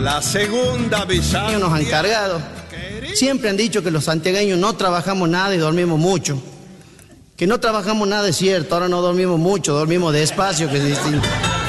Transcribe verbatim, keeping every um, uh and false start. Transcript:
La segunda visita. Nos han cargado. Siempre han dicho que los santiagueños no trabajamos nada y dormimos mucho. Que no trabajamos nada es cierto, ahora no dormimos mucho, dormimos despacio, que es distinto.